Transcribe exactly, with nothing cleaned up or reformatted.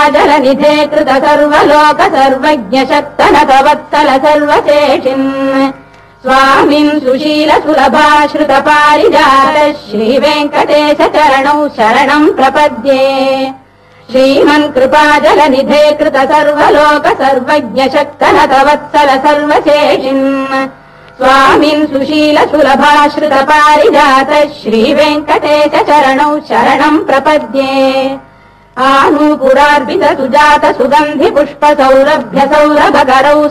जलनिधे कृत सर्वलोक सर्वज्ञ शक्तनत वत्सल सर्वशेषिन् स्वामिन् सुशील सुलभाश्रित पारिजात श्रीवेङ्कटेश चरणौ शरणम् प्रपद्ये श्रीमन् कृपाजलनिधे कृत सर्वलोक सर्वज्ञ शक्तनत वत्सल सर्वशेषिन् स्वामिन् सुशील सुलभाश्रित पारिजात श्रीवेङ्कटेश चरणौ शरणम् प्रपद्ये आनूपुरार्पित सुजात सुगन्धि पुष्प सौरभ्य सौरभकरौ